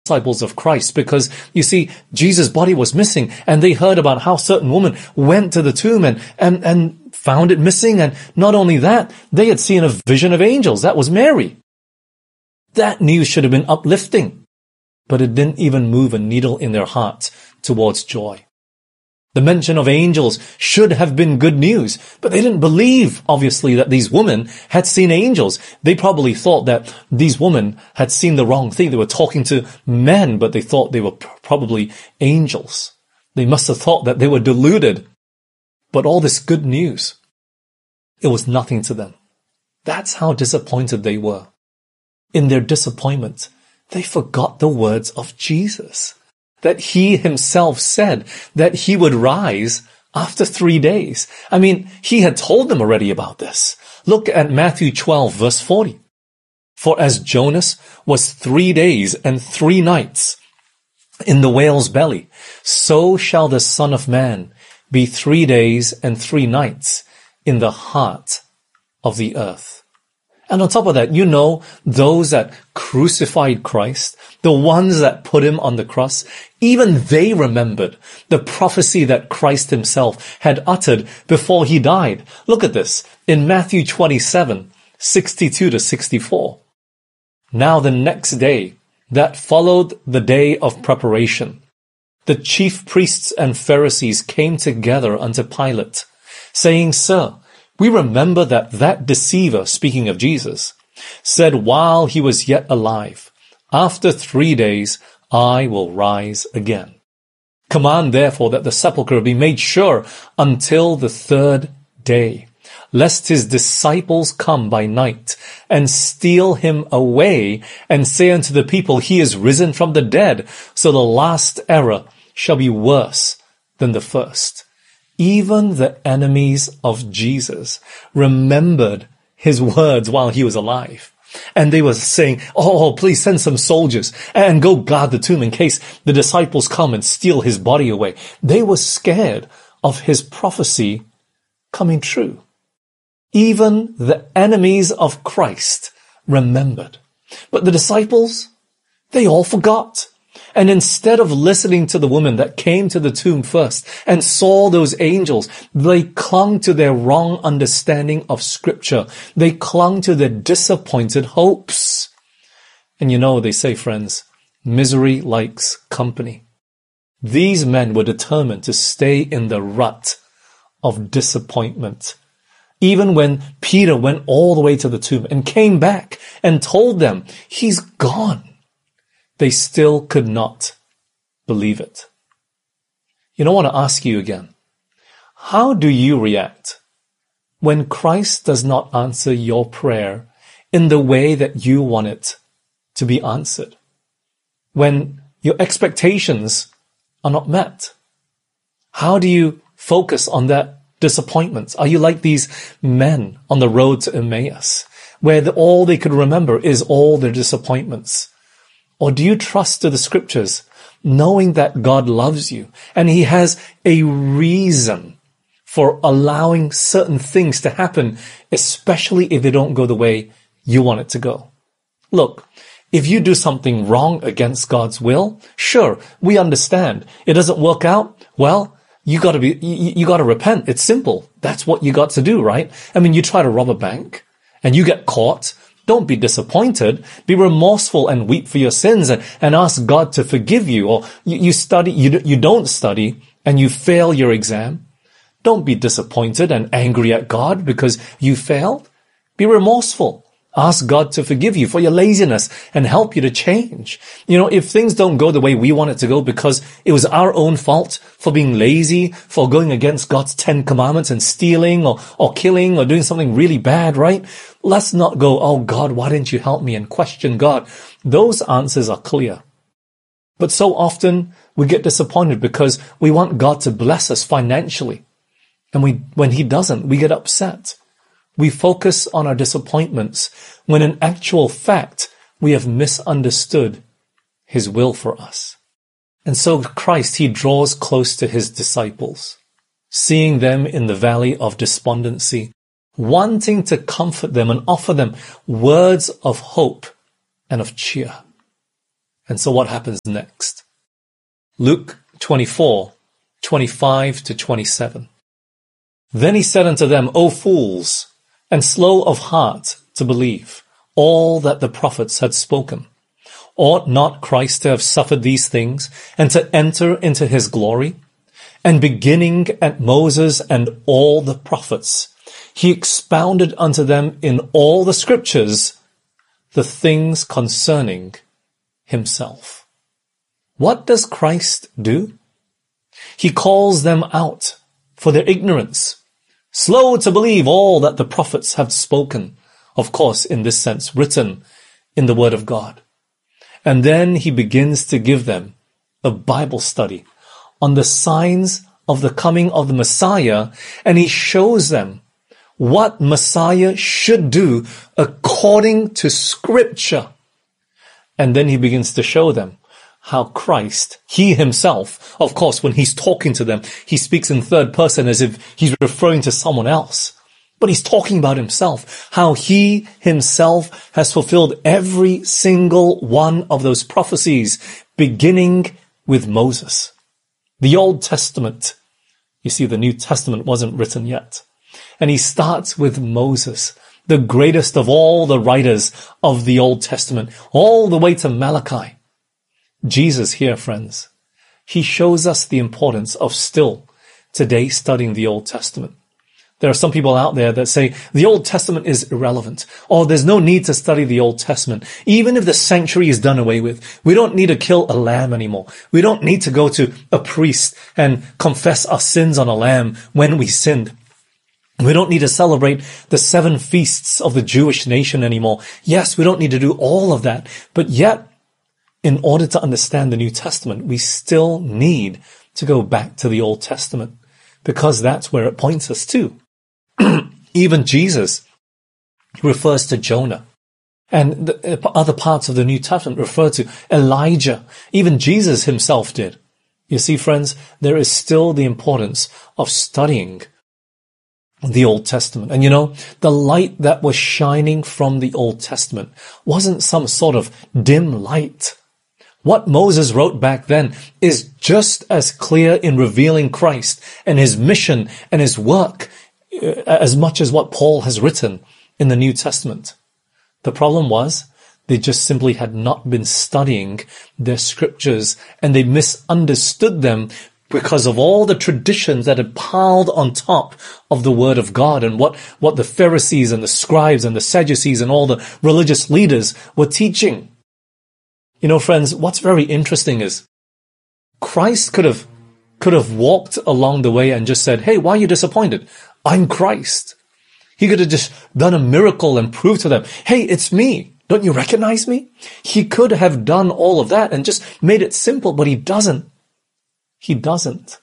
disciples of Christ, because you see, Jesus' body was missing, and they heard about how a certain woman went to the tomb and found it missing. And not only that, they had seen a vision of angels. That was Mary. That news should have been uplifting, but it didn't even move a needle in their hearts towards joy. The mention of angels should have been good news, but they didn't believe, obviously, that these women had seen angels. They probably thought that these women had seen the wrong thing. They were talking to men, but they thought they were probably angels. They must have thought that they were deluded. But all this good news, it was nothing to them. That's how disappointed they were. In their disappointment, they forgot the words of Jesus, that he himself said that he would rise after 3 days. I mean, he had told them already about this. Look at Matthew 12, verse 40. For as Jonas was 3 days and 3 nights in the whale's belly, so shall the Son of Man be 3 days and 3 nights in the heart of the earth. And on top of that, you know, those that crucified Christ, the ones that put him on the cross, even they remembered the prophecy that Christ himself had uttered before he died. Look at this in Matthew 27, 62 to 64. Now the next day that followed the day of preparation, the chief priests and Pharisees came together unto Pilate, saying, Sir, we remember that deceiver, speaking of Jesus, said while he was yet alive, after 3 days I will rise again. Command therefore that the sepulchre be made sure until the 3rd day, lest his disciples come by night and steal him away and say unto the people, he is risen from the dead. So the last error shall be worse than the first. Even the enemies of Jesus remembered his words while he was alive. And they were saying, oh, please send some soldiers and go guard the tomb in case the disciples come and steal his body away. They were scared of his prophecy coming true. Even the enemies of Christ remembered. But the disciples, they all forgot. And instead of listening to the woman that came to the tomb first and saw those angels, they clung to their wrong understanding of Scripture. They clung to their disappointed hopes. And you know, they say, friends, misery likes company. These men were determined to stay in the rut of disappointment. Even when Peter went all the way to the tomb and came back and told them, he's gone, they still could not believe it. You know, I want to ask you again, how do you react when Christ does not answer your prayer in the way that you want it to be answered? When your expectations are not met? How do you focus on that disappointment? Are you like these men on the road to Emmaus, where all they could remember is all their disappointments? Or do you trust to the Scriptures, knowing that God loves you and he has a reason for allowing certain things to happen, especially if they don't go the way you want it to go? Look, if you do something wrong against God's will, sure, we understand. It doesn't work out, well, you gotta repent. It's simple. That's what you got to do, right? I mean, you try to rob a bank and you get caught. Don't be disappointed. Be remorseful and weep for your sins and ask God to forgive you. Or you don't study and you fail your exam. Don't be disappointed and angry at God because you failed. Be remorseful. Ask God to forgive you for your laziness and help you to change. You know, if things don't go the way we want it to go because it was our own fault for being lazy, for going against God's 10 commandments and stealing or killing or doing something really bad, right? Let's not go, oh God, why didn't you help me, and question God. Those answers are clear. But so often we get disappointed because we want God to bless us financially. And when he doesn't, we get upset. We focus on our disappointments when in actual fact we have misunderstood his will for us. And so Christ, he draws close to his disciples, seeing them in the valley of despondency, wanting to comfort them and offer them words of hope and of cheer. And so what happens next? Luke 24:25 to 27. Then he said unto them, O fools, and slow of heart to believe all that the prophets had spoken. Ought not Christ to have suffered these things, and to enter into his glory? And beginning at Moses and all the prophets, he expounded unto them in all the scriptures the things concerning himself. What does Christ do? He calls them out for their ignorance, slow to believe all that the prophets have spoken, of course, in this sense, written in the Word of God. And then he begins to give them a Bible study on the signs of the coming of the Messiah, and he shows them what Messiah should do according to Scripture. And then he begins to show them how Christ, he himself, of course, when he's talking to them, he speaks in third person as if he's referring to someone else. But he's talking about himself, how he himself has fulfilled every single one of those prophecies, beginning with Moses. The Old Testament, you see, the New Testament wasn't written yet. And he starts with Moses, the greatest of all the writers of the Old Testament, all the way to Malachi. Jesus here, friends, he shows us the importance of still today studying the Old Testament. There are some people out there that say the Old Testament is irrelevant, or there's no need to study the Old Testament. Even if the sanctuary is done away with, we don't need to kill a lamb anymore. We don't need to go to a priest and confess our sins on a lamb when we sinned. We don't need to celebrate the 7 feasts of the Jewish nation anymore. Yes, we don't need to do all of that. But yet, in order to understand the New Testament, we still need to go back to the Old Testament, because that's where it points us to. Even Jesus refers to Jonah, and the other parts of the New Testament refer to Elijah. Even Jesus himself did. You see, friends, there is still the importance of studying the Old Testament. And you know, the light that was shining from the Old Testament wasn't some sort of dim light. What Moses wrote back then is just as clear in revealing Christ and his mission and his work as much as what Paul has written in the New Testament. The problem was they just simply had not been studying their scriptures, and they misunderstood them because of all the traditions that had piled on top of the Word of God, and what the Pharisees and the scribes and the Sadducees and all the religious leaders were teaching. You know, friends, what's very interesting is Christ could have walked along the way and just said, hey, why are you disappointed? I'm Christ. He could have just done a miracle and proved to them, hey, it's me. Don't you recognize me? He could have done all of that and just made it simple, but he doesn't. He doesn't.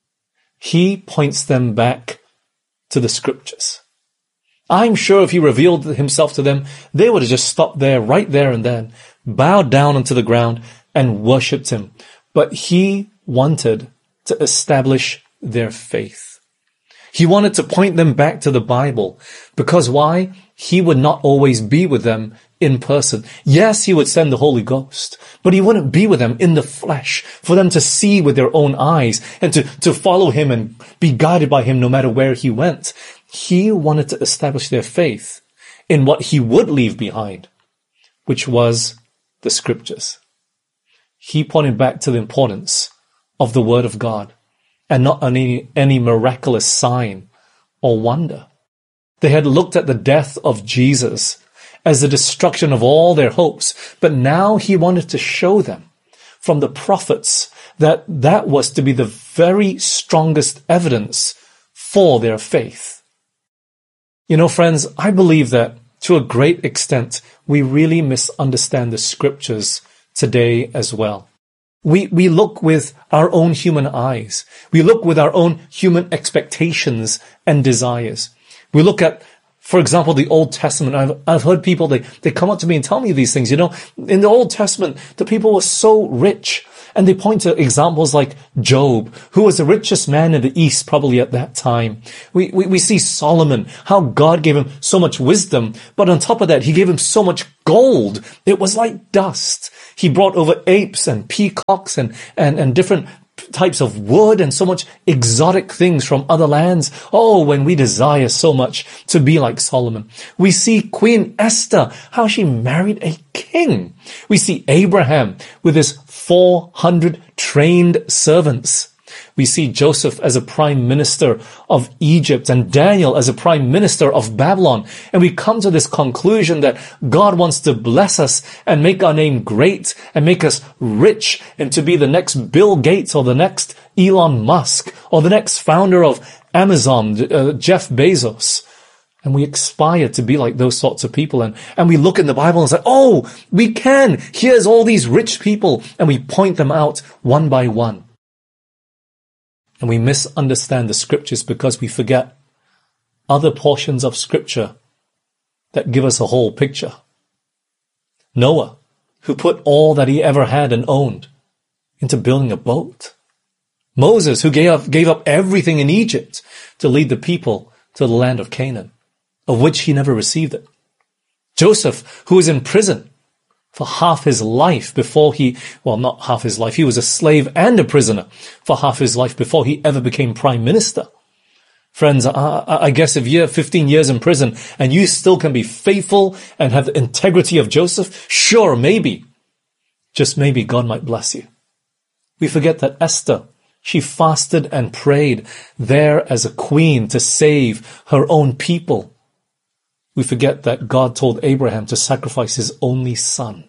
He points them back to the scriptures. I'm sure if he revealed himself to them, they would have just stopped there, right there and then, bowed down onto the ground and worshipped him. But he wanted to establish their faith. He wanted to point them back to the Bible, because why? He would not always be with them in person. Yes, he would send the Holy Ghost, but he wouldn't be with them in the flesh for them to see with their own eyes and to follow him and be guided by him no matter where he went. He wanted to establish their faith in what he would leave behind, which was the scriptures. He pointed back to the importance of the Word of God, and not any miraculous sign or wonder. They had looked at the death of Jesus as the destruction of all their hopes, but now he wanted to show them from the prophets that that was to be the very strongest evidence for their faith. You know, friends, I believe that to a great extent, we really misunderstand the scriptures today as well. We look with our own human eyes. We look with our own human expectations and desires. We look at, for example, the Old Testament. I've heard people, they come up to me and tell me these things. You know, in the Old Testament, the people were so rich And they point to examples like Job, who was the richest man in the East probably at that time. We see Solomon, how God gave him so much wisdom, but on top of that, he gave him so much gold. It was like dust. He brought over apes and peacocks and different types of wood and so much exotic things from other lands. Oh, when we desire so much to be like Solomon. We see Queen Esther, how she married a king. We see Abraham with his 400 trained servants. We see Joseph as a prime minister of Egypt and Daniel as a prime minister of Babylon. And we come to this conclusion that God wants to bless us and make our name great and make us rich and to be the next Bill Gates or the next Elon Musk or the next founder of Amazon, Jeff Bezos. And we aspire to be like those sorts of people. And we look in the Bible and say, oh, we can. Here's all these rich people. And we point them out one by one. And we misunderstand the scriptures because we forget other portions of scripture that give us a whole picture. Noah, who put all that he ever had and owned into building a boat. Moses, who gave up everything in Egypt to lead the people to the land of Canaan, of which he never received it. Joseph, who was in prison for half his life before not half his life, he was a slave and a prisoner for half his life before he ever became prime minister. Friends, I guess if you're 15 years in prison and you still can be faithful and have the integrity of Joseph, sure, maybe, just maybe God might bless you. We forget that Esther, she fasted and prayed there as a queen to save her own people. We forget that God told Abraham to sacrifice his only son.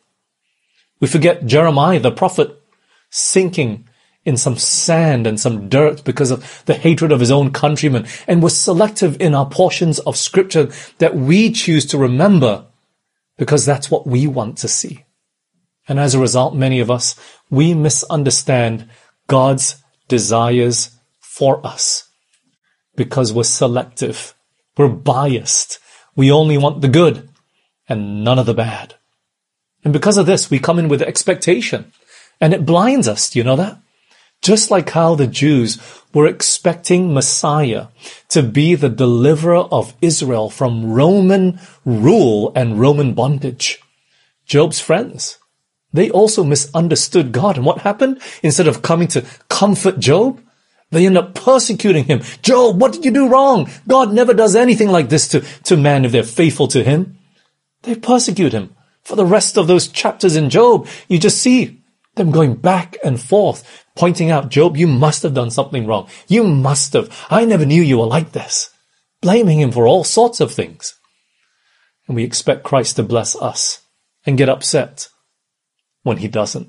We forget Jeremiah, the prophet, sinking in some sand and some dirt because of the hatred of his own countrymen, and was selective in our portions of scripture that we choose to remember because that's what we want to see. And as a result, many of us, we misunderstand God's desires for us because we're selective, we're biased. We only want the good and none of the bad. And because of this, we come in with expectation and it blinds us. Do you know that? Just like how the Jews were expecting Messiah to be the deliverer of Israel from Roman rule and Roman bondage. Job's friends, they also misunderstood God. And what happened? Instead of coming to comfort Job, they end up persecuting him. Job, what did you do wrong? God never does anything like this to man if they're faithful to him. They persecute him. For the rest of those chapters in Job, you just see them going back and forth, pointing out, Job, you must have done something wrong. You must have. I never knew you were like this. Blaming him for all sorts of things. And we expect Christ to bless us and get upset when he doesn't.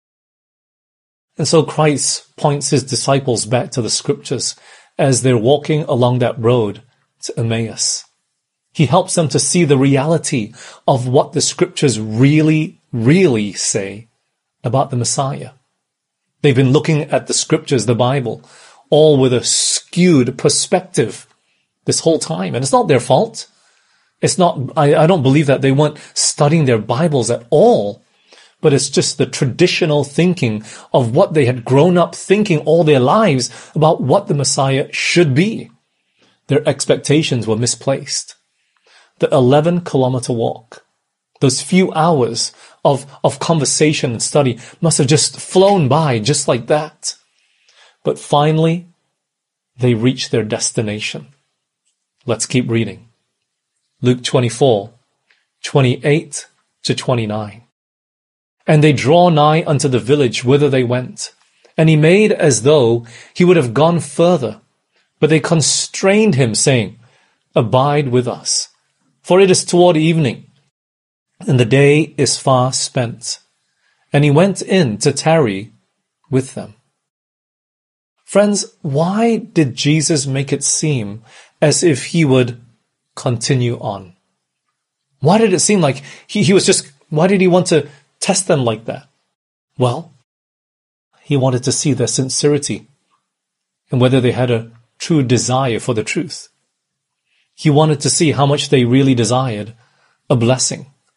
And so Christ points his disciples back to the scriptures as they're walking along that road to Emmaus. He helps them to see the reality of what the scriptures really, really say about the Messiah. They've been looking at the scriptures, the Bible, all with a skewed perspective this whole time. And it's not their fault. It's not, I don't believe that they weren't studying their Bibles at all. But it's just the traditional thinking of what they had grown up thinking all their lives about what the Messiah should be. Their expectations were misplaced. The 11-kilometer walk, those few hours of conversation and study must have just flown by just like that. But finally, they reached their destination. Let's keep reading. Luke 24, 28 to 29. And they draw nigh unto the village whither they went. And he made as though he would have gone further. But they constrained him, saying, Abide with us, for it is toward evening, and the day is far spent. And he went in to tarry with them. Friends, why did Jesus make it seem as if he would continue on? Why did it seem like he was just, why did he want to test them like that? Well, he wanted to see their sincerity and whether they had a true desire for the truth. He wanted to see how much they really desired a blessing.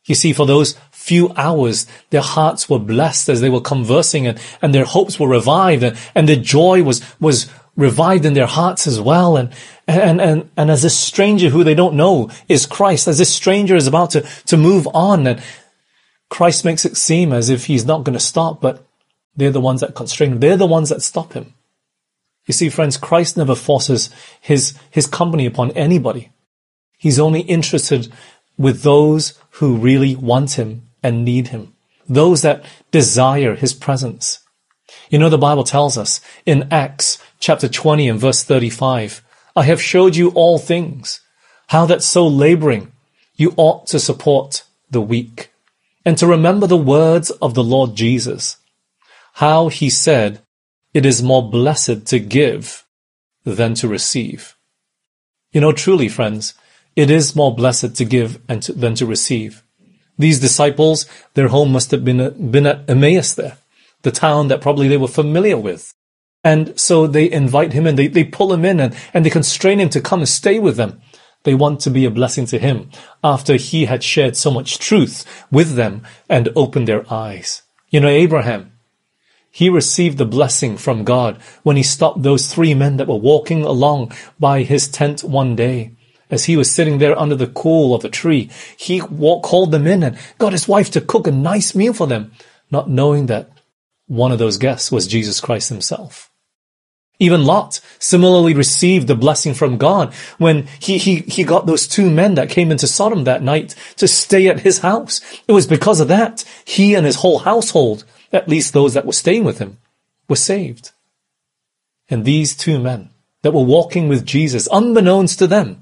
You see, for those few hours, their hearts were blessed as they were conversing, and their hopes were revived, and their joy was revived in their hearts as well. And as this stranger who they don't know is Christ, as this stranger is about to move on, and Christ makes it seem as if he's not going to stop, but they're the ones that constrain him. They're the ones that stop him. You see, friends, Christ never forces his company upon anybody. He's only interested with those who really want him and need him, those that desire his presence. You know, the Bible tells us in Acts chapter 20 and verse 35, I have showed you all things, how that so laboring you ought to support the weak, and to remember the words of the Lord Jesus, how he said, it is more blessed to give than to receive. You know, truly, friends, it is more blessed to give than to receive. These disciples, their home must have been at Emmaus there, the town that probably they were familiar with. And so they invite him and they pull him in and they constrain him to come and stay with them. They want to be a blessing to him after he had shared so much truth with them and opened their eyes. You know, Abraham, he received the blessing from God when he stopped those 3 men that were walking along by his tent one day. As he was sitting there under the cool of a tree, he called them in and got his wife to cook a nice meal for them, not knowing that one of those guests was Jesus Christ himself. Even Lot similarly received the blessing from God when he got those 2 men that came into Sodom that night to stay at his house. It was because of that he and his whole household, at least those that were staying with him, were saved. And these 2 men that were walking with Jesus, unbeknownst to them,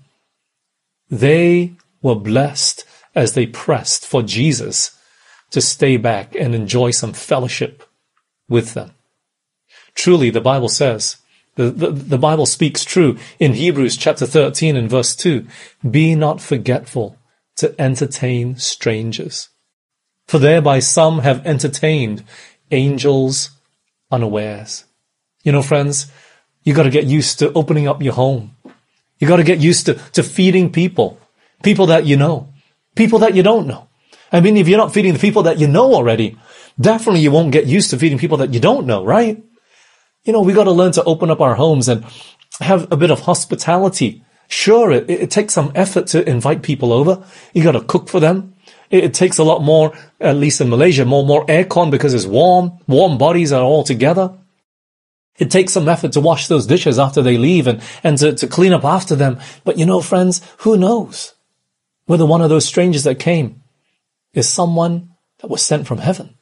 they were blessed as they pressed for Jesus to stay back and enjoy some fellowship with them. Truly, the Bible says, the Bible speaks true in Hebrews chapter 13 and verse 2, be not forgetful to entertain strangers, for thereby some have entertained angels unawares. You know, friends, you got to get used to opening up your home. You got to get used to feeding people that you know, people that you don't know. I mean, if you're not feeding the people that you know already, definitely you won't get used to feeding people that you don't know, right? You know, we got to learn to open up our homes and have a bit of hospitality. Sure, it takes some effort to invite people over. You got to cook for them. It takes a lot more, at least in Malaysia, more aircon because it's warm. Warm bodies are all together. It takes some effort to wash those dishes after they leave and to clean up after them. But you know, friends, who knows whether one of those strangers that came is someone that was sent from heaven.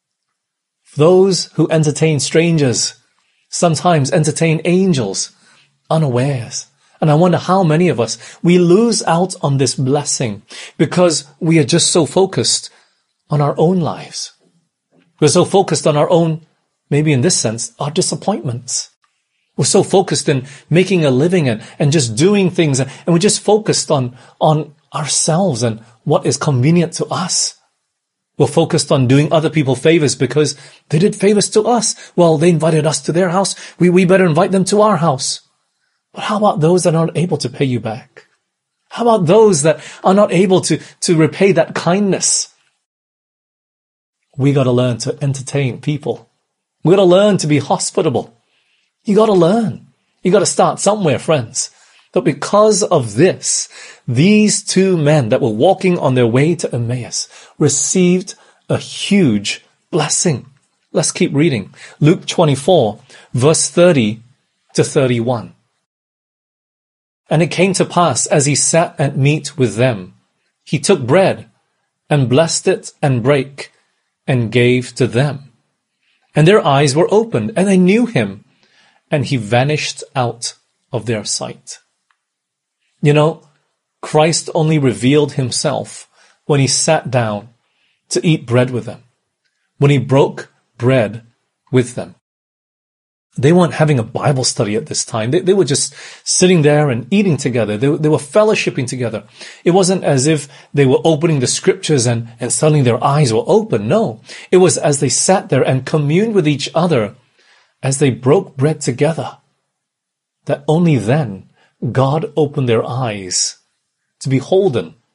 Those who entertain strangers sometimes entertain angels unawares. And I wonder how many of us, we lose out on this blessing because we are just so focused on our own lives. We're so focused on our own, maybe in this sense, our disappointments. We're so focused in making a living and just doing things, and we're just focused on ourselves and what is convenient to us. We're focused on doing other people favors because they did favors to us. Well, they invited us to their house. We better invite them to our house. But how about those that are not able to pay you back? How about those that are not able to repay that kindness? We got to learn to entertain people. We got to learn to be hospitable. You got to learn. You got to start somewhere, friends. But because of this, these 2 men that were walking on their way to Emmaus received a huge blessing. Let's keep reading. Luke 24, verse 30 to 31. And it came to pass, as he sat at meat with them, he took bread and blessed it and brake and gave to them. And their eyes were opened, and they knew him, and he vanished out of their sight. You know, Christ only revealed himself when he sat down to eat bread with them, when he broke bread with them. They weren't having a Bible study at this time. They were just sitting there and eating together. They were fellowshipping together. It wasn't as if they were opening the scriptures and suddenly their eyes were open. No, it was as they sat there and communed with each other, as they broke bread together, that only then God opened their eyes to beholden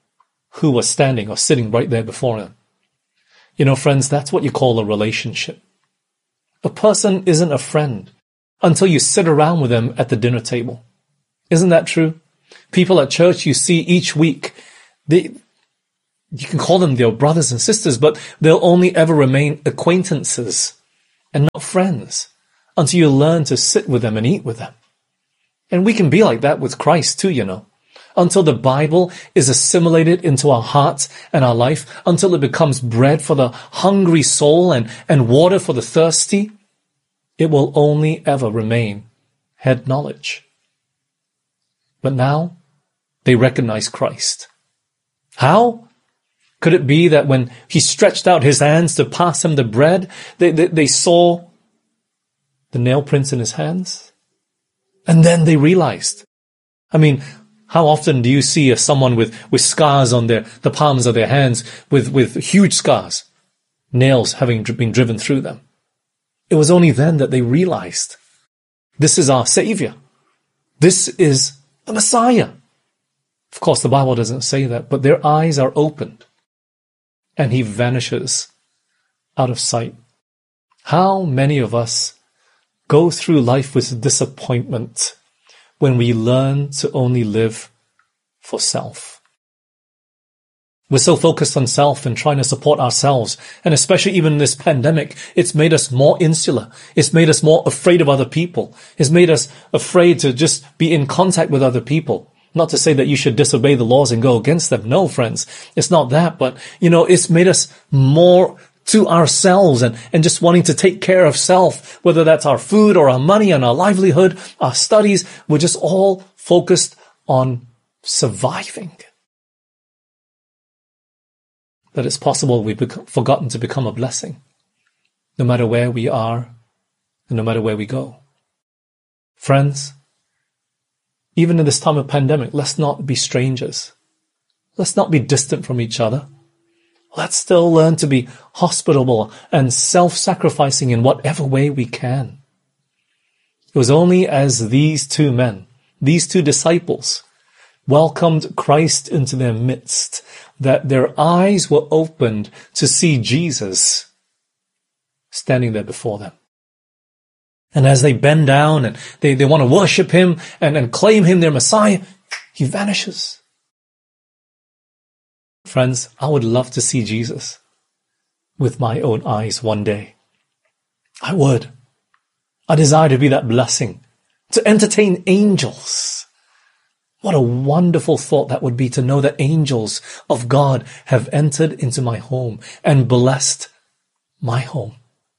who was standing or sitting right there before him. You know, friends, that's what you call a relationship. A person isn't a friend until you sit around with them at the dinner table. Isn't that true? People at church you see each week, you can call them your brothers and sisters, but they'll only ever remain acquaintances and not friends until you learn to sit with them and eat with them. And we can be like that with Christ too, you know. Until the Bible is assimilated into our hearts and our life, until it becomes bread for the hungry soul and water for the thirsty, it will only ever remain head knowledge. But now, they recognize Christ. How? Could it be that when he stretched out his hands to pass him the bread, they saw the nail prints in his hands? And then they realized. I mean, how often do you see someone with scars on the palms of their hands, with huge scars, nails having been driven through them? It was only then that they realized, this is our Savior. This is the Messiah. Of course, the Bible doesn't say that, but their eyes are opened, and he vanishes out of sight. How many of us go through life with disappointment when we learn to only live for self? We're so focused on self and trying to support ourselves. And especially even in this pandemic, it's made us more insular. It's made us more afraid of other people. It's made us afraid to just be in contact with other people. Not to say that you should disobey the laws and go against them. No, friends, it's not that. But, you know, it's made us more to ourselves and just wanting to take care of self, whether that's our food or our money and our livelihood, our studies. We're just all focused on surviving. That it's possible we've forgotten to become a blessing, no matter where we are and no matter where we go. Friends, even in this time of pandemic, let's not be strangers. Let's not be distant from each other. Let's still learn to be hospitable and self-sacrificing in whatever way we can. It was only as these two men, these two disciples, welcomed Christ into their midst, that their eyes were opened to see Jesus standing there before them. And as they bend down and they want to worship him and claim him their Messiah, he vanishes. Friends, I would love to see Jesus with my own eyes one day. I would. I desire to be that blessing, to entertain angels. What a wonderful thought that would be, to know that angels of God have entered into my home and blessed my home.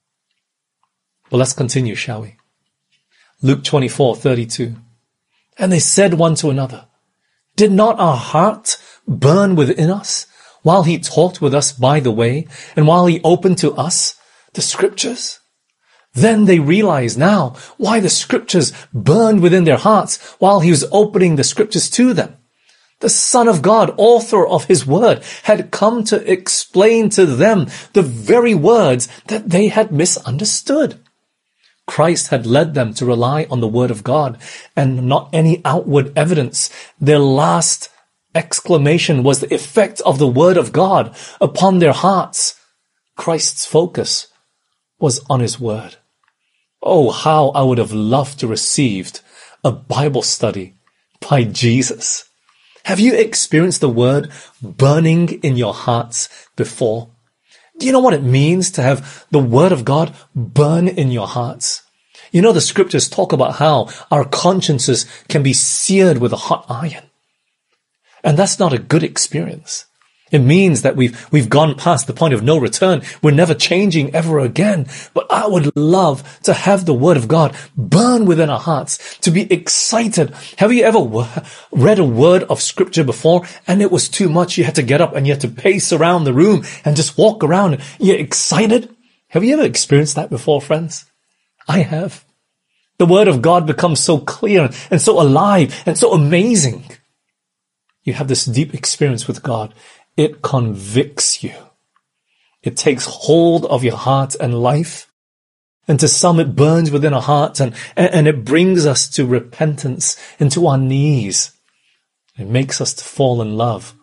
Well, let's continue, shall we? Luke 24:32. And they said one to another, did not our heart burn within us while he talked with us by the way and while he opened to us the scriptures? Then they realized now why the scriptures burned within their hearts while he was opening the scriptures to them. The Son of God, author of his word, had come to explain to them the very words that they had misunderstood. Christ had led them to rely on the word of God and not any outward evidence. Their last exclamation was the effect of the word of God upon their hearts. Christ's focus was on his word. Oh, how I would have loved to received a Bible study by Jesus. Have you experienced the word burning in your hearts before? Do you know what it means to have the word of God burn in your hearts? You know, the scriptures talk about how our consciences can be seared with a hot iron. And that's not a good experience. It means that we've gone past the point of no return. We're never changing ever again. But I would love to have the word of God burn within our hearts, to be excited. Have you ever read a word of scripture before and it was too much? You had to get up and you had to pace around the room and just walk around. You're excited. Have you ever experienced that before, friends? I have. The word of God becomes so clear and so alive and so amazing. You have this deep experience with God. It convicts you. It takes hold of your heart and life. And to some, it burns within our hearts and it brings us to repentance and to our knees. It makes us to fall in love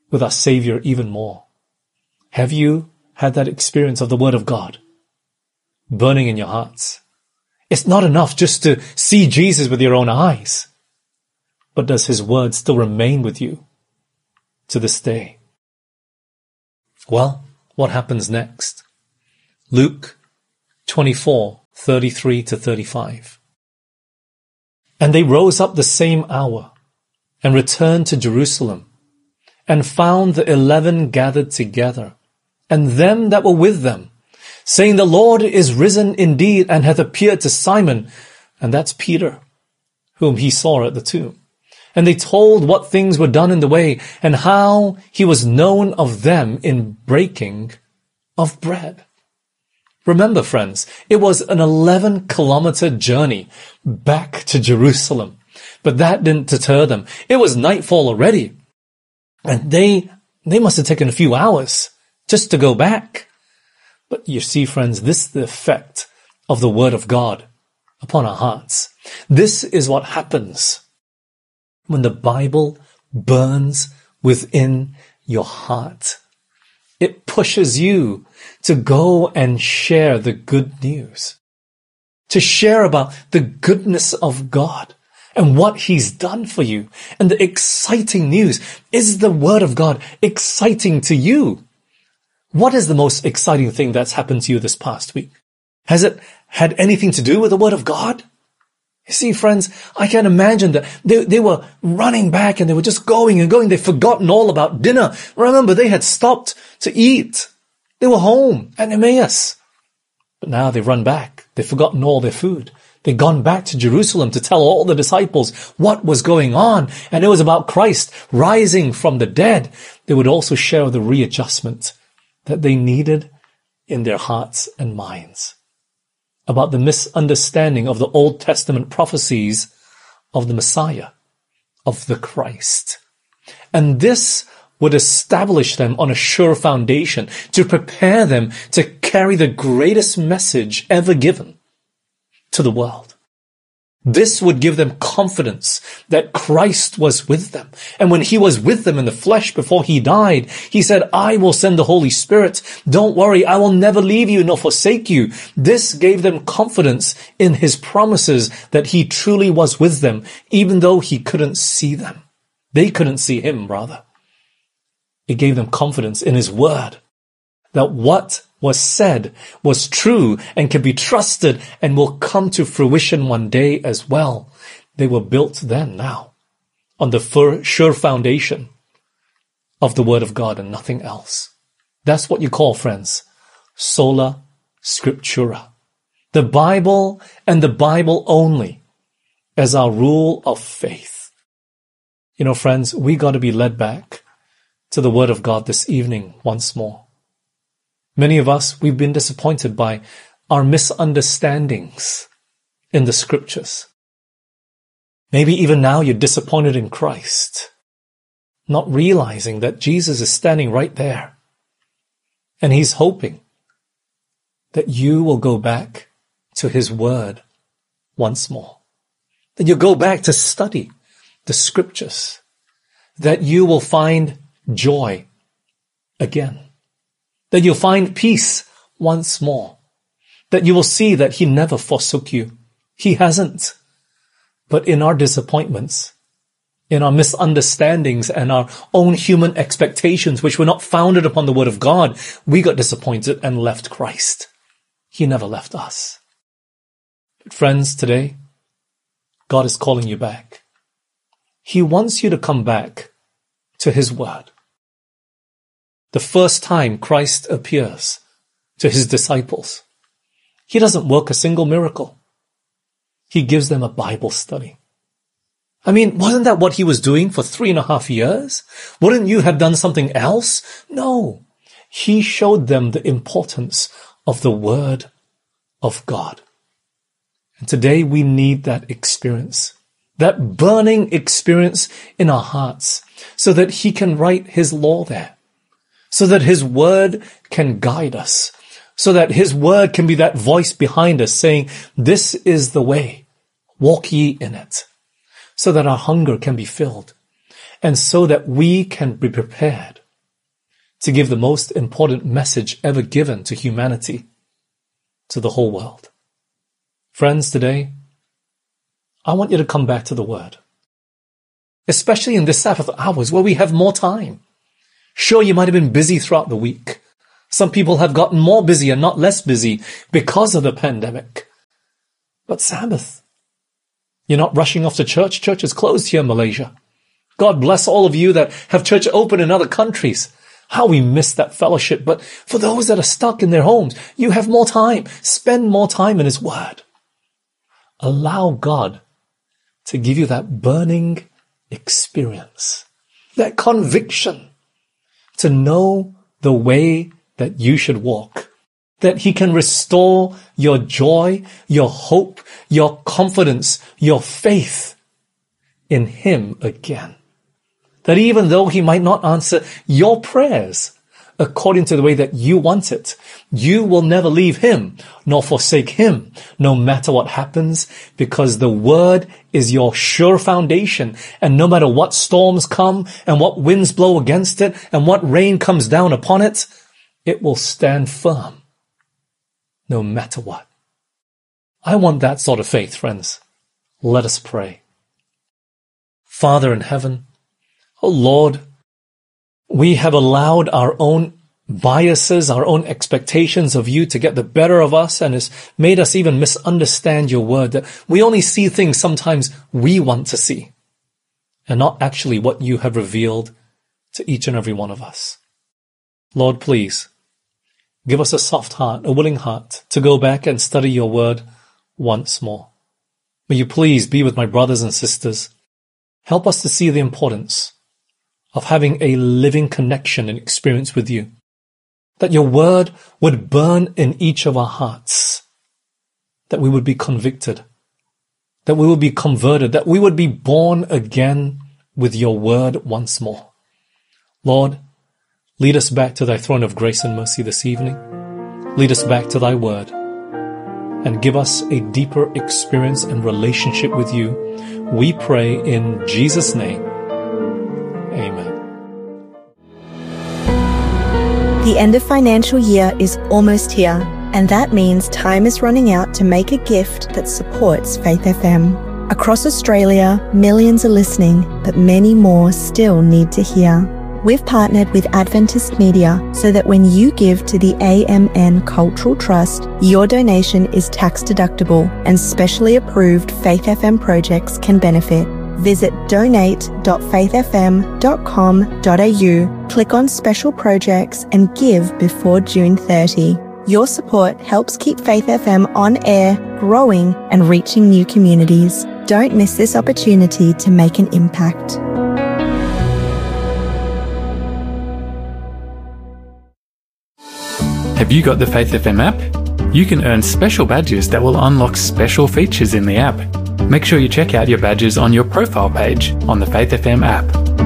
with our Savior even more. Have you had that experience of the Word of God burning in your hearts? It's not enough just to see Jesus with your own eyes, but does His Word still remain with you to this day? Well, what happens next? Luke 24:33-35. And they rose up the same hour and returned to Jerusalem, and found the 11 gathered together, and them that were with them, saying, the Lord is risen indeed, and hath appeared to Simon. And that's Peter, whom he saw at the tomb. And they told what things were done in the way, and how he was known of them in breaking of bread. Remember, friends, it was an 11-kilometer journey back to Jerusalem. But that didn't deter them. It was nightfall already. And they must have taken a few hours just to go back. But you see, friends, this is the effect of the Word of God upon our hearts. This is what happens when the Bible burns within your heart. It pushes you to go and share the good news, to share about the goodness of God and what He's done for you. And the exciting news is the Word of God exciting to you. What is the most exciting thing that's happened to you this past week? Has it had anything to do with the Word of God? You see, friends, I can imagine that they were running back and they were just going and going. They'd forgotten all about dinner. Remember, they had stopped to eat. They were home at Emmaus. But now they've run back. They've forgotten all their food. They'd gone back to Jerusalem to tell all the disciples what was going on. And it was about Christ rising from the dead. They would also share the readjustment that they needed in their hearts and minds, about the misunderstanding of the Old Testament prophecies of the Messiah, of the Christ. And this would establish them on a sure foundation to prepare them to carry the greatest message ever given to the world. This would give them confidence that Christ was with them. And when He was with them in the flesh before He died, He said, I will send the Holy Spirit. Don't worry, I will never leave you nor forsake you. This gave them confidence in His promises that He truly was with them, even though He couldn't see them. They couldn't see Him, rather. It gave them confidence in His word, that what was said was true and can be trusted and will come to fruition one day as well. They were built then, now, on the sure foundation of the Word of God and nothing else. That's what you call, friends, sola scriptura. The Bible and the Bible only as our rule of faith. You know, friends, we got to be led back to the Word of God this evening once more. Many of us, we've been disappointed by our misunderstandings in the Scriptures. Maybe even now you're disappointed in Christ, not realizing that Jesus is standing right there. And He's hoping that you will go back to His Word once more. That you'll go back to study the Scriptures. That you will find joy again. That you'll find peace once more. That you will see that He never forsook you. He hasn't. But in our disappointments, in our misunderstandings and our own human expectations, which were not founded upon the Word of God, we got disappointed and left Christ. He never left us. But friends, today, God is calling you back. He wants you to come back to His Word. The first time Christ appears to His disciples, He doesn't work a single miracle. He gives them a Bible study. I mean, wasn't that what He was doing for 3.5 years? Wouldn't you have done something else? No. He showed them the importance of the Word of God. And today we need that experience, that burning experience in our hearts, so that He can write His law there. So that His Word can guide us. So that His Word can be that voice behind us saying, this is the way, walk ye in it. So that our hunger can be filled. and so that we can be prepared to give the most important message ever given to humanity, to the whole world. Friends, today, I want you to come back to the Word, especially in this Sabbath hours where we have more time. Sure, you might have been busy throughout the week. Some people have gotten more busy and not less busy because of the pandemic. But Sabbath, you're not rushing off to church. Church is closed here in Malaysia. God bless all of you that have church open in other countries. How we miss that fellowship. But for those that are stuck in their homes, you have more time. Spend more time in His Word. Allow God to give you that burning experience, that conviction to know the way that you should walk, that He can restore your joy, your hope, your confidence, your faith in Him again. That even though He might not answer your prayers according to the way that you want it, you will never leave Him nor forsake Him, no matter what happens, because the Word is your sure foundation. And no matter what storms come and what winds blow against it and what rain comes down upon it, it will stand firm no matter what. I want that sort of faith, friends. Let us pray. Father in heaven, oh Lord, we have allowed our own biases, our own expectations of you to get the better of us, and has made us even misunderstand your word, that we only see things sometimes we want to see and not actually what you have revealed to each and every one of us. Lord, please give us a soft heart, a willing heart to go back and study your word once more. May you please be with my brothers and sisters. Help us to see the importance of having a living connection and experience with you, that your word would burn in each of our hearts, that we would be convicted, that we would be converted, that we would be born again with your word once more. Lord, lead us back to thy throne of grace and mercy this evening. Lead us back to thy word and give us a deeper experience and relationship with you. We pray in Jesus' name. Amen. The end of financial year is almost here, and that means time is running out to make a gift that supports Faith FM. Across Australia, millions are listening, but many more still need to hear. We've partnered with Adventist Media so that when you give to the AMN Cultural Trust, your donation is tax deductible and specially approved Faith FM projects can benefit. Visit donate.faithfm.com.au, click on special projects and give before June 30. Your support helps keep Faith FM on air, growing and reaching new communities. Don't miss this opportunity to make an impact. Have you got the Faith FM app? You can earn special badges that will unlock special features in the app. Make sure you check out your badges on your profile page on the Faith FM app.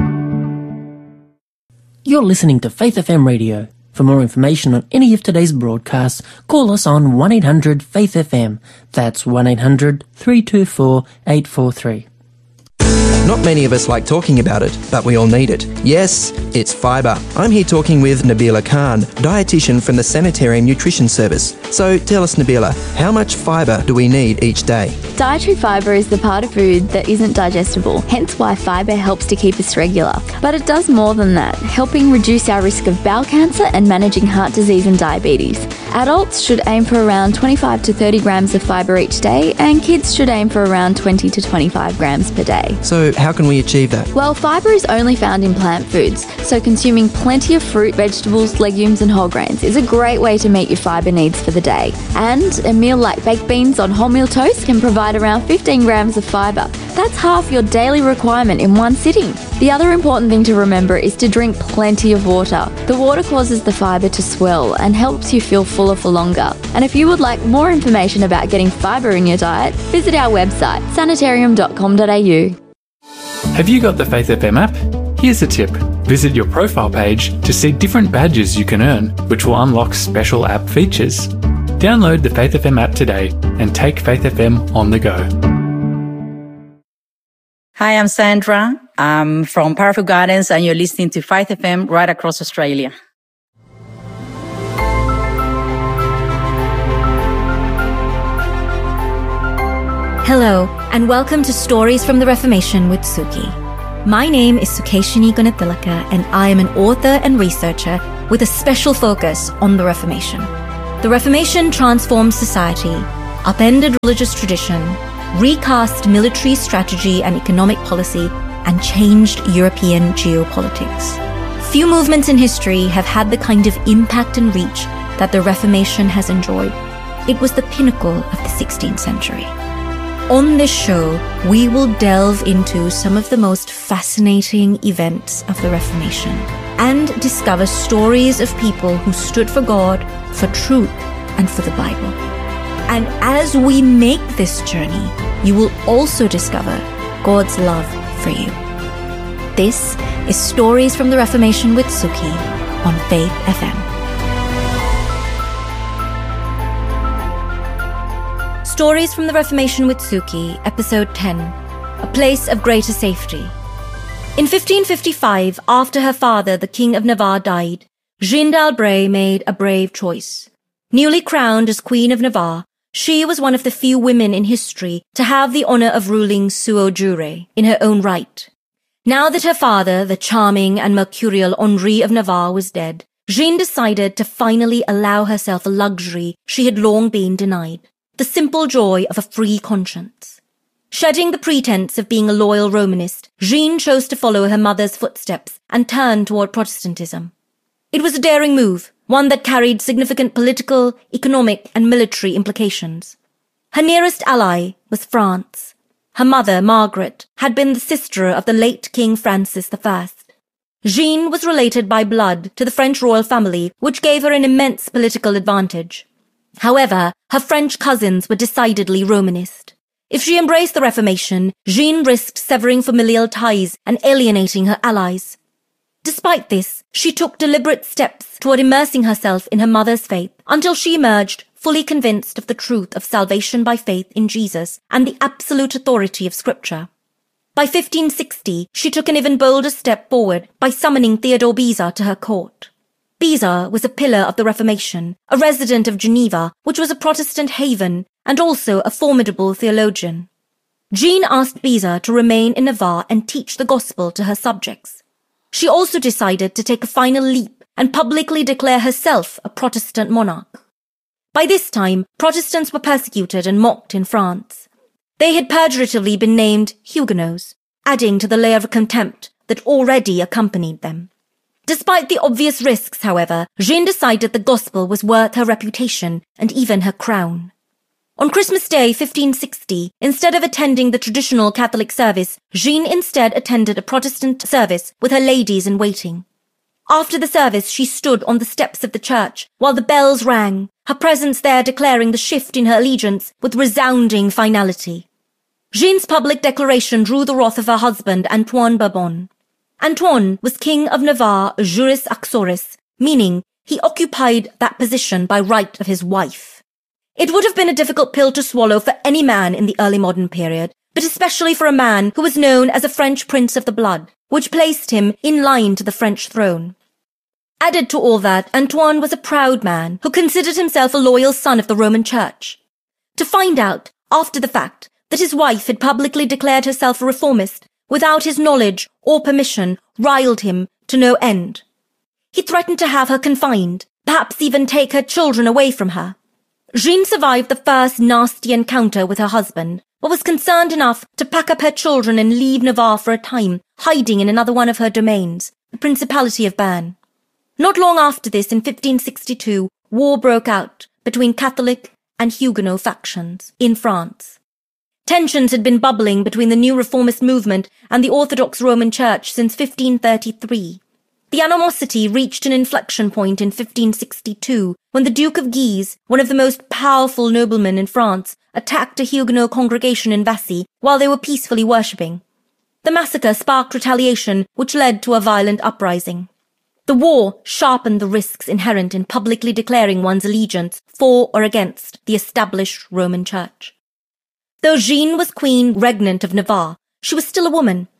You're listening to Faith FM Radio. For more information on any of today's broadcasts, call us on 1-800-FAITH-FM. That's 1-800-324-843. Not many of us like talking about it, but we all need it. Yes, it's fibre. I'm here talking with Nabila Khan, dietitian from the Sanitarium Nutrition Service. So tell us, Nabila, how much fibre do we need each day? Dietary fibre is the part of food that isn't digestible, hence why fibre helps to keep us regular. But it does more than that, helping reduce our risk of bowel cancer and managing heart disease and diabetes. Adults should aim for around 25 to 30 grams of fibre each day, and kids should aim for around 20 to 25 grams per day. So how can we achieve that? Well, fibre is only found in plant foods, so consuming plenty of fruit, vegetables, legumes and whole grains is a great way to meet your fibre needs for the day. And a meal like baked beans on wholemeal toast can provide around 15 grams of fibre. That's half your daily requirement in one sitting. The other important thing to remember is to drink plenty of water. The water causes the fibre to swell and helps you feel fuller for longer. And if you would like more information about getting fibre in your diet, visit our website, sanitarium.com.au. Have you got the Faith FM app? Here's a tip. Visit your profile page to see different badges you can earn, which will unlock special app features. Download the Faith FM app today and take Faith FM on the go. Hi, I'm Sandra. I'm from Parafield Gardens, and you're listening to Faith FM right across Australia. Hello, and welcome to Stories from the Reformation with Suki. My name is Sukeshini Gunathilaka, and I am an author and researcher with a special focus on the Reformation. The Reformation transformed society, upended religious tradition, recast military strategy and economic policy, and changed European geopolitics. Few movements in history have had the kind of impact and reach that the Reformation has enjoyed. It was the pinnacle of the 16th century. On this show, we will delve into some of the most fascinating events of the Reformation and discover stories of people who stood for God, for truth, and for the Bible. And as we make this journey, you will also discover God's love for you. This is Stories from the Reformation with Suki on Faith FM. Stories from the Reformation with Suki, Episode 10, A Place of Greater Safety. In 1555, after her father, the King of Navarre, died, Jeanne d'Albret made a brave choice. Newly crowned as Queen of Navarre, she was one of the few women in history to have the honor of ruling suo jure in her own right. Now that her father, the charming and mercurial Henri of Navarre, was dead, Jeanne decided to finally allow herself a luxury she had long been denied. The simple joy of a free conscience. Shedding the pretense of being a loyal Romanist, Jeanne chose to follow her mother's footsteps and turn toward Protestantism. It was a daring move, one that carried significant political, economic, and military implications. Her nearest ally was France. Her mother, Margaret, had been the sister of the late King Francis I. Jeanne was related by blood to the French royal family, which gave her an immense political advantage. However, her French cousins were decidedly Romanist. If she embraced the Reformation, Jeanne risked severing familial ties and alienating her allies. Despite this, she took deliberate steps toward immersing herself in her mother's faith until she emerged fully convinced of the truth of salvation by faith in Jesus and the absolute authority of Scripture. By 1560, she took an even bolder step forward by summoning Theodore Beza to her court. Beza was a pillar of the Reformation, a resident of Geneva, which was a Protestant haven, and also a formidable theologian. Jeanne asked Beza to remain in Navarre and teach the gospel to her subjects. She also decided to take a final leap and publicly declare herself a Protestant monarch. By this time, Protestants were persecuted and mocked in France. They had pejoratively been named Huguenots, adding to the layer of contempt that already accompanied them. Despite the obvious risks, however, Jeanne decided the gospel was worth her reputation and even her crown. On Christmas Day 1560, instead of attending the traditional Catholic service, Jeanne instead attended a Protestant service with her ladies-in-waiting. After the service, she stood on the steps of the church while the bells rang, her presence there declaring the shift in her allegiance with resounding finality. Jeanne's public declaration drew the wrath of her husband, Antoine Bourbon. Antoine was King of Navarre juris axoris, meaning he occupied that position by right of his wife. It would have been a difficult pill to swallow for any man in the early modern period, but especially for a man who was known as a French prince of the blood, which placed him in line to the French throne. Added to all that, Antoine was a proud man who considered himself a loyal son of the Roman Church. To find out, after the fact, that his wife had publicly declared herself a reformist, without his knowledge or permission, riled him to no end. He threatened to have her confined, perhaps even take her children away from her. Jeanne survived the first nasty encounter with her husband, but was concerned enough to pack up her children and leave Navarre for a time, hiding in another one of her domains, the Principality of Bern. Not long after this, in 1562, war broke out between Catholic and Huguenot factions in France. Tensions had been bubbling between the new reformist movement and the Orthodox Roman Church since 1533. The animosity reached an inflection point in 1562 when the Duke of Guise, one of the most powerful noblemen in France, attacked a Huguenot congregation in Vassy while they were peacefully worshipping. The massacre sparked retaliation, which led to a violent uprising. The war sharpened the risks inherent in publicly declaring one's allegiance for or against the established Roman Church. Though Jeanne was queen regnant of Navarre, she was still a woman,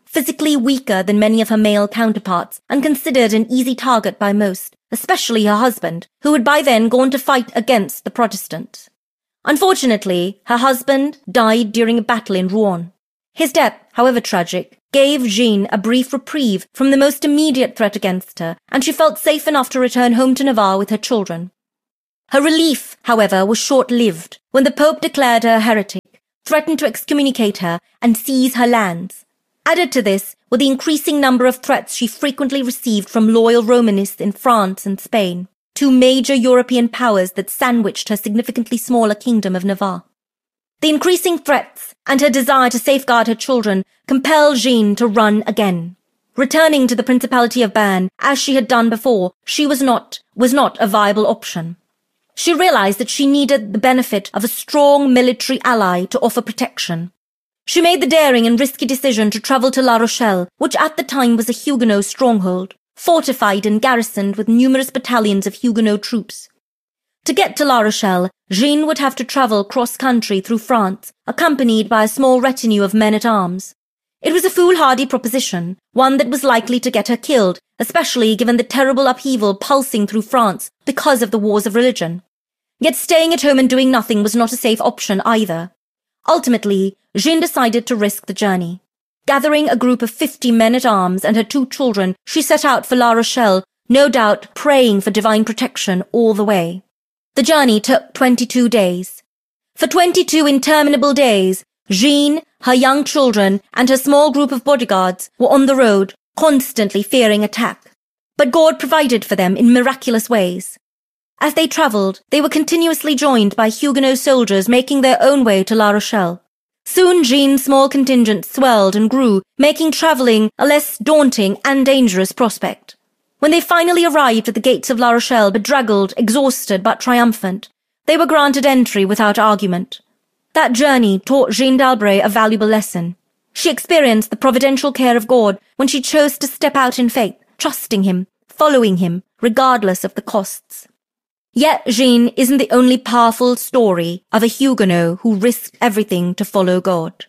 physically weaker than many of her male counterparts and considered an easy target by most, especially her husband, who had by then gone to fight against the Protestants. Unfortunately, her husband died during a battle in Rouen. His death, however tragic, gave Jeanne a brief reprieve from the most immediate threat against her, and she felt safe enough to return home to Navarre with her children. Her relief, however, was short-lived when the Pope declared her a heretic, threatened to excommunicate her and seize her lands. Added to this were the increasing number of threats she frequently received from loyal Romanists in France and Spain, two major European powers that sandwiched her significantly smaller kingdom of Navarre. The increasing threats and her desire to safeguard her children compelled Jeanne to run again. Returning to the Principality of Béarn, as she had done before, she was not a viable option. She realized that she needed the benefit of a strong military ally to offer protection. She made the daring and risky decision to travel to La Rochelle, which at the time was a Huguenot stronghold, fortified and garrisoned with numerous battalions of Huguenot troops. To get to La Rochelle, Jeanne would have to travel cross-country through France, accompanied by a small retinue of men-at-arms. It was a foolhardy proposition, one that was likely to get her killed, especially given the terrible upheaval pulsing through France because of the wars of religion. Yet staying at home and doing nothing was not a safe option either. Ultimately, Jeanne decided to risk the journey. Gathering a group of 50 men-at-arms and her 2 children, she set out for La Rochelle, no doubt praying for divine protection all the way. The journey took 22 days. For 22 interminable days, Jeanne, her young children, and her small group of bodyguards were on the road, constantly fearing attack. But God provided for them in miraculous ways. As they travelled, they were continuously joined by Huguenot soldiers making their own way to La Rochelle. Soon Jeanne's small contingent swelled and grew, making travelling a less daunting and dangerous prospect. When they finally arrived at the gates of La Rochelle, bedraggled, exhausted but triumphant, they were granted entry without argument. That journey taught Jeanne d'Albret a valuable lesson. She experienced the providential care of God when she chose to step out in faith, trusting Him, following Him, regardless of the costs. Yet Jeanne isn't the only powerful story of a Huguenot who risked everything to follow God.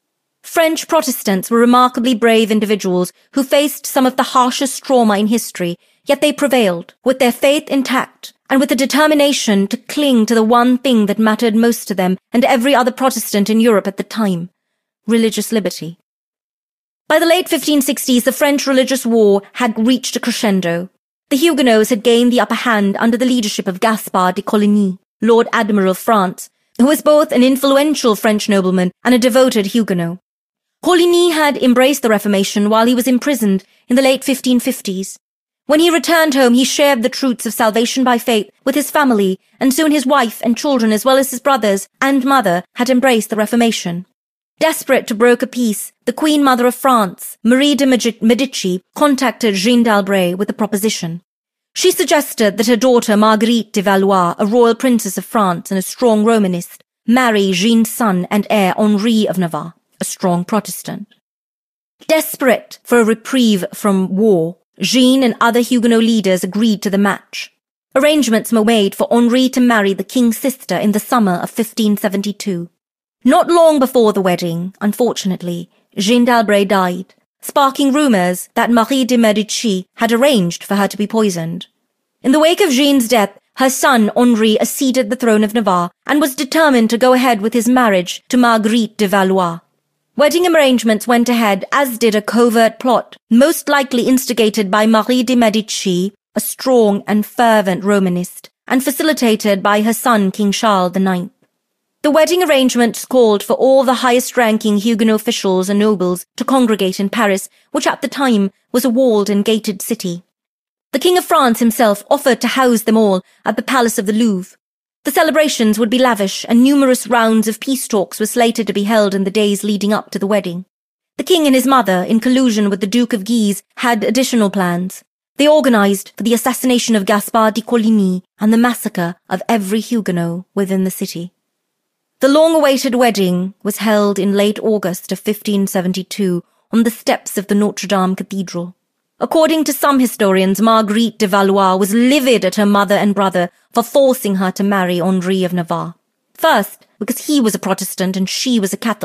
French Protestants were remarkably brave individuals who faced some of the harshest trauma in history, yet they prevailed, with their faith intact, and with the determination to cling to the one thing that mattered most to them and every other Protestant in Europe at the time: religious liberty. By the late 1560s, the French religious war had reached a crescendo. The Huguenots had gained the upper hand under the leadership of Gaspard de Coligny, Lord Admiral of France, who was both an influential French nobleman and a devoted Huguenot. Coligny had embraced the Reformation while he was imprisoned in the late 1550s. When he returned home, he shared the truths of salvation by faith with his family, and soon his wife and children, as well as his brothers and mother, had embraced the Reformation. Desperate to broker peace, the Queen Mother of France, Marie de Medici, contacted Jeanne d'Albret with a proposition. She suggested that her daughter Marguerite de Valois, a royal princess of France and a strong Romanist, marry Jeanne's son and heir Henri of Navarre, a strong Protestant. Desperate for a reprieve from war, Jeanne and other Huguenot leaders agreed to the match. Arrangements were made for Henri to marry the king's sister in the summer of 1572. Not long before the wedding, unfortunately, Jeanne d'Albret died, sparking rumours that Marie de Medici had arranged for her to be poisoned. In the wake of Jeanne's death, her son Henri acceded the throne of Navarre and was determined to go ahead with his marriage to Marguerite de Valois. Wedding arrangements went ahead, as did a covert plot, most likely instigated by Marie de Medici, a strong and fervent Romanist, and facilitated by her son King Charles IX. The wedding arrangements called for all the highest-ranking Huguenot officials and nobles to congregate in Paris, which at the time was a walled and gated city. The King of France himself offered to house them all at the Palace of the Louvre. The celebrations would be lavish, and numerous rounds of peace talks were slated to be held in the days leading up to the wedding. The king and his mother, in collusion with the Duke of Guise, had additional plans. They organized for the assassination of Gaspard de Coligny and the massacre of every Huguenot within the city. The long-awaited wedding was held in late August of 1572 on the steps of the Notre Dame Cathedral. According to some historians, Marguerite de Valois was livid at her mother and brother for forcing her to marry Henri of Navarre. First, because he was a Protestant and she was a Catholic.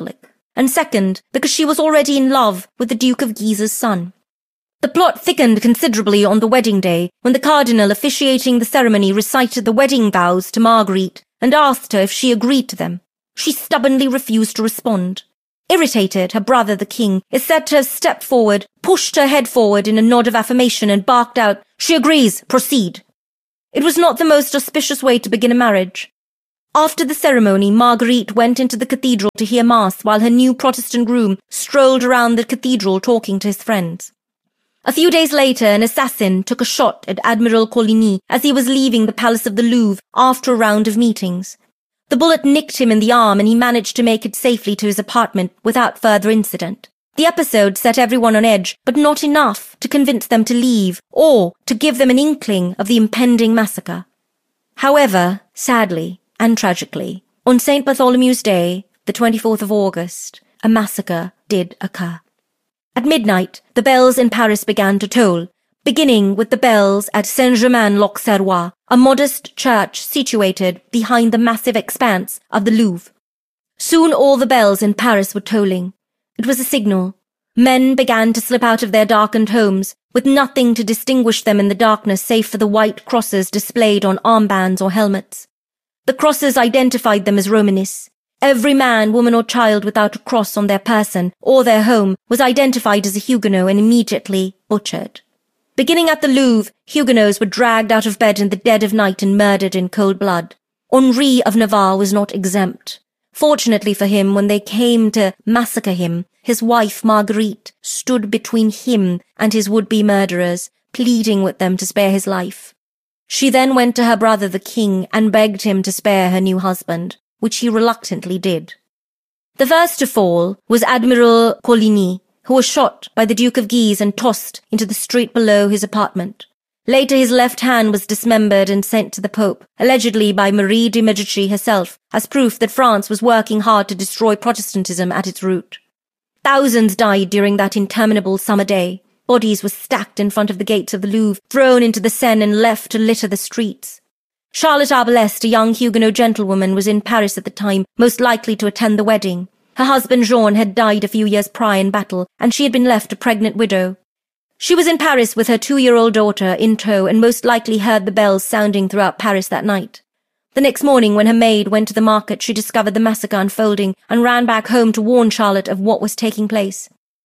and second, because she was already in love with the Duke of Guise's son. The plot thickened considerably on the wedding day when the cardinal officiating the ceremony recited the wedding vows to Marguerite and asked her if she agreed to them. She stubbornly refused to respond. Irritated, her brother, the king, is said to have stepped forward, pushed her head forward in a nod of affirmation and barked out, "She agrees, proceed." It was not the most auspicious way to begin a marriage. After the ceremony, Marguerite went into the cathedral to hear Mass while her new Protestant groom strolled around the cathedral talking to his friends. A few days later, an assassin took a shot at Admiral Coligny as he was leaving the Palace of the Louvre after a round of meetings. The bullet nicked him in the arm and he managed to make it safely to his apartment without further incident. The episode set everyone on edge, but not enough to convince them to leave or to give them an inkling of the impending massacre. However, sadly and tragically, on St. Bartholomew's Day, the 24th of August, a massacre did occur. At midnight, the bells in Paris began to toll, beginning with the bells at Saint-Germain-l'Auxerrois, a modest church situated behind the massive expanse of the Louvre. Soon all the bells in Paris were tolling. It was a signal. Men began to slip out of their darkened homes, with nothing to distinguish them in the darkness save for the white crosses displayed on armbands or helmets. The crosses identified them as Romanists. Every man, woman or child without a cross on their person or their home was identified as a Huguenot and immediately butchered. Beginning at the Louvre, Huguenots were dragged out of bed in the dead of night and murdered in cold blood. Henri of Navarre was not exempt. Fortunately for him, when they came to massacre him, his wife Marguerite stood between him and his would-be murderers, pleading with them to spare his life. She then went to her brother the king and begged him to spare her new husband, which he reluctantly did. The first to fall was Admiral Coligny, who was shot by the Duke of Guise and tossed into the street below his apartment. Later his left hand was dismembered and sent to the Pope, allegedly by Marie de Medici herself, as proof that France was working hard to destroy Protestantism at its root. Thousands died during that interminable summer day. Bodies were stacked in front of the gates of the Louvre, thrown into the Seine and left to litter the streets. Charlotte Arbalest, a young Huguenot gentlewoman, was in Paris at the time, most likely to attend the wedding. Her husband Jean had died a few years prior in battle, and she had been left a pregnant widow. She was in Paris with her 2-year-old daughter in tow and most likely heard the bells sounding throughout Paris that night. The next morning, when her maid went to the market, she discovered the massacre unfolding and ran back home to warn Charlotte of what was taking place.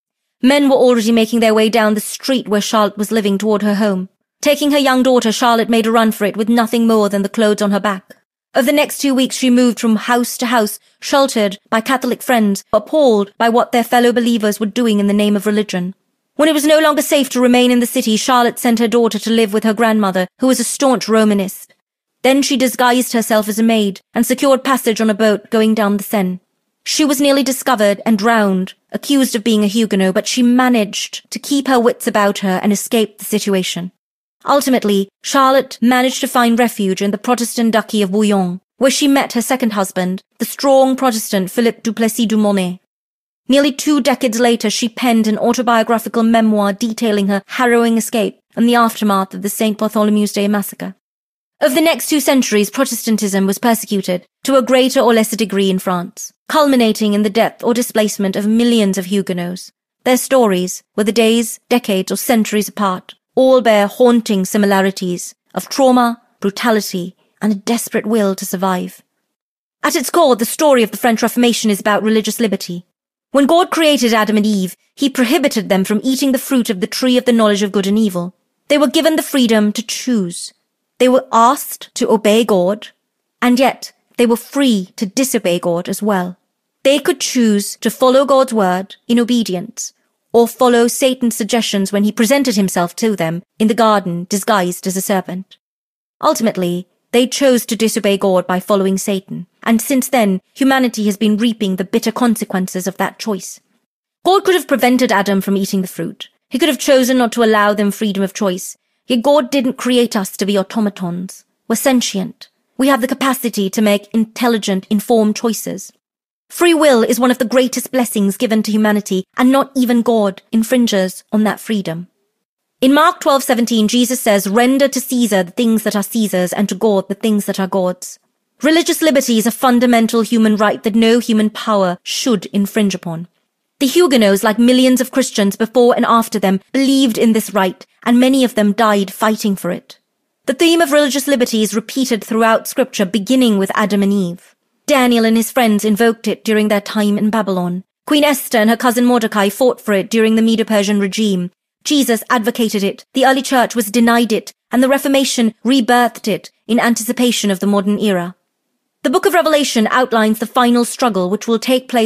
Men were already making their way down the street where Charlotte was living toward her home. Taking her young daughter, Charlotte made a run for it with nothing more than the clothes on her back. Over the next 2 weeks, she moved from house to house, sheltered by Catholic friends, appalled by what their fellow believers were doing in the name of religion. When it was no longer safe to remain in the city, Charlotte sent her daughter to live with her grandmother, who was a staunch Romanist. Then she disguised herself as a maid and secured passage on a boat going down the Seine. She was nearly discovered and drowned, accused of being a Huguenot, but she managed to keep her wits about her and escape the situation. Ultimately, Charlotte managed to find refuge in the Protestant Duchy of Bouillon, where she met her second husband, the strong Protestant Philip Duplessis du Monet. Nearly 2 decades later, she penned an autobiographical memoir detailing her harrowing escape and the aftermath of the St. Bartholomew's Day massacre. Over the next 2 centuries, Protestantism was persecuted to a greater or lesser degree in France, culminating in the death or displacement of millions of Huguenots. Their stories, whether days, decades, or centuries apart, all bear haunting similarities of trauma, brutality, and a desperate will to survive. At its core, the story of the French Reformation is about religious liberty. When God created Adam and Eve, he prohibited them from eating the fruit of the tree of the knowledge of good and evil. They were given the freedom to choose. They were asked to obey God, and yet they were free to disobey God as well. They could choose to follow God's word in obedience, or follow Satan's suggestions when he presented himself to them in the garden disguised as a serpent. Ultimately, they chose to disobey God by following Satan, and since then, humanity has been reaping the bitter consequences of that choice. God could have prevented Adam from eating the fruit. He could have chosen not to allow them freedom of choice. Yet God didn't create us to be automatons. We're sentient. We have the capacity to make intelligent, informed choices. Free will is one of the greatest blessings given to humanity, and not even God infringes on that freedom. In Mark 12:17, Jesus says, "Render to Caesar the things that are Caesar's, and to God the things that are God's." Religious liberty is a fundamental human right that no human power should infringe upon. The Huguenots, like millions of Christians before and after them, believed in this right, and many of them died fighting for it. The theme of religious liberty is repeated throughout Scripture, beginning with Adam and Eve. Daniel and his friends invoked it during their time in Babylon. Queen Esther and her cousin Mordecai fought for it during the Medo-Persian regime. Jesus advocated it, the early church was denied it, and the Reformation rebirthed it in anticipation of the modern era. The book of Revelation outlines the final struggle which will take place